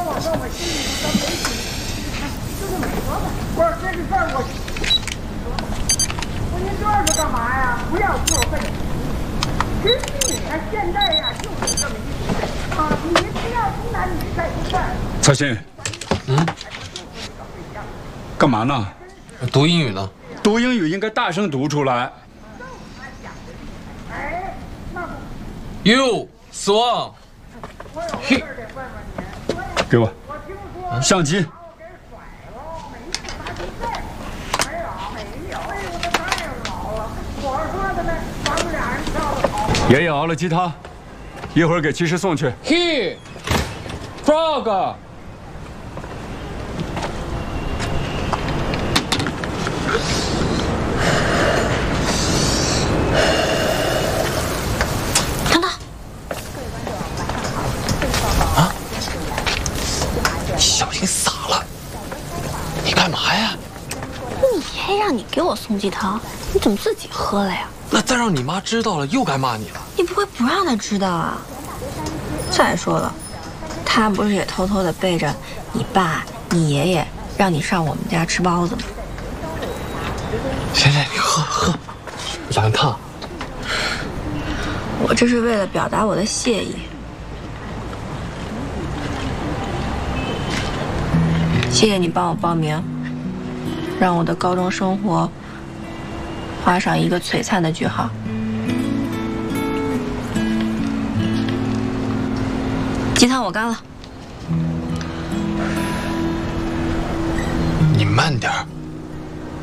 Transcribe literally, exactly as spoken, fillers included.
我说我心里头没底，就这么说吧。我说这个事儿我，我说您这是干嘛呀？不要过分。真是啊，现在呀就是这么一个啊，你不要从男女在一块儿。 曹鑫， 嗯， 干嘛呢？ 读英语呢。 读英语应该大声读出来。 You Swan， 嘿， 给我相机。爷爷熬了鸡汤，一会儿给骑士送去。 嘿 ，Frog。 小心洒了！你干嘛呀？ 你爷爷让你给我送鸡汤，你怎么自己喝了呀？ 那再让你妈知道了，又该骂你了。 你不会不让她知道啊？再说了，她不是也偷偷的背着你爸、你爷爷让你上我们家吃包子吗？ 行行，你喝喝，凉烫。 我这是为了表达我的谢意。 谢谢你帮我报名，让我的高中生活画上一个璀璨的句号。鸡汤我干了， 你慢点儿。